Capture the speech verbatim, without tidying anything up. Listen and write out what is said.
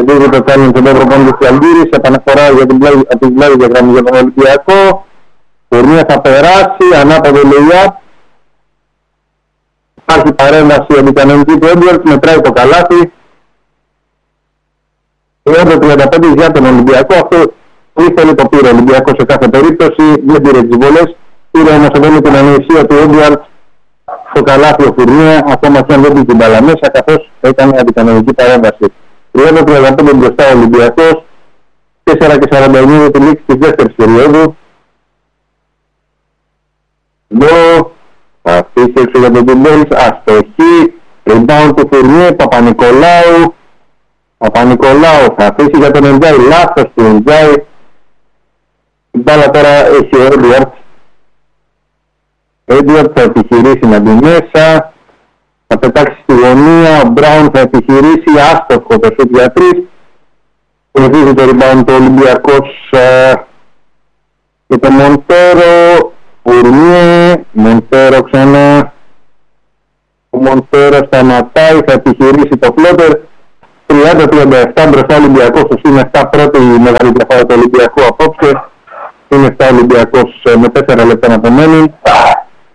Κερδίζει το challenge εδώ προπονητής της Αλγύρης, επαναφορά για την πλάγη, από την πλάγη διαγραμμή για τον Ολυμπιακό. Φουρνία θα περάσει, ανάποδο lay-up. Υπάρχει παρέμβαση αντικανονική του Edwards, μετράει το καλάθι. τριάντα τριάντα πέντε για τον Ολυμπιακό. Αυτό που ήθελε το πήρε ο Ολυμπιακός σε κάθε περίπτωση, δεν πήρε τις βολές. Πήρε όμως εδώ με την ανοησία του Edwards στο καλάθι ο Φουρνία, ακόμα και αν δεν πήγε την μπάλα μέσα, καθώς έκανε αντικανονική παρέμβαση. τριάντα τριάντα πέντε μπροστά ο Ολυμπιακός, τέσσερα και σαράντα εννιά για τη λήξη της δεύτερης περίοδου. Εδώ θα αφήσει έξω για τον Τιμπέλς, αστοχή, rebound του Φουρνιέ, Παπα-Νικολάου. Παπα-Νικολάου θα αφήσει για τον Εντζάι, λάθος του Εντζάι. Την μπάλα τώρα έχει ο Edwards. Edwards θα επιχειρήσει να μπει μέσα, θα πετάξει στη γωνία, ο Μπράουν θα επιχειρήσει, άστοχο το σουτ για τρεις. Κερδίζει το rebound του Ολυμπιακός ε, και το Μοντέρο, Φουρνιέ, Μοντέρο ξανά. Ο Μοντέρο σταματάει, θα επιχειρήσει το φλότερ. τριάντα τριάντα επτά μπροστά Ολυμπιακός, το συν επτά πρώτη μεγάλη διαφορά του Ολυμπιακού απόψε. Είναι επτά Ολυμπιακός με τέσσερα λεπτά να απομένουν.